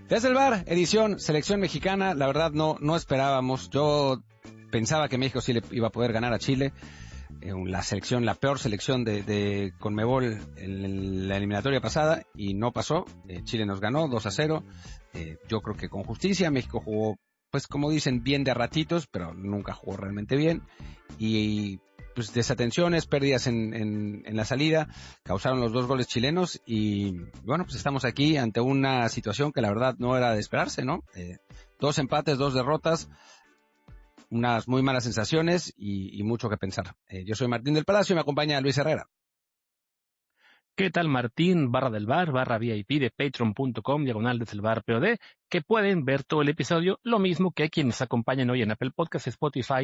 Desde el bar, edición selección mexicana, la verdad no esperábamos. Yo pensaba que México sí le iba a poder ganar a Chile. La peor selección de Conmebol en la eliminatoria pasada, y no pasó. Chile nos ganó 2-0. Yo creo que con justicia. México jugó, pues como dicen, bien de ratitos, pero nunca jugó realmente bien. Y pues desatenciones, pérdidas en la salida, causaron los 2 goles chilenos. Y bueno, pues estamos aquí ante una situación que la verdad no era de esperarse, ¿no? 2 empates, 2 derrotas, unas muy malas sensaciones y mucho que pensar. Yo soy Martín del Palacio y me acompaña Luis Herrera. ¿Qué tal, Martín? /del bar, /VIP de patreon.com, desde el bar POD, que pueden ver todo el episodio, lo mismo que quienes acompañan hoy en Apple Podcasts, Spotify,